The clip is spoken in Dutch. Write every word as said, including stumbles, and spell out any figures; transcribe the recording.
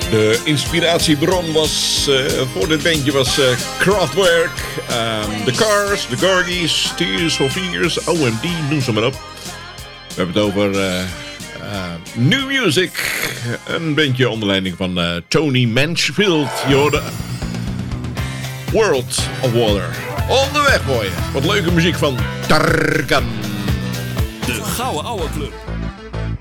De inspiratiebron was, uh, voor dit bandje was uh, Kraftwerk, um, The Cars, The Gargies, Tears for Fears, O M D, noem ze maar op. We hebben het over uh, uh, New Music, een bandje onder leiding van uh, Tony Mansfield. Je hoorde World of Water. Onderweg hoor je. Wat leuke muziek van Tarkan. De Gouden Ouwe Club.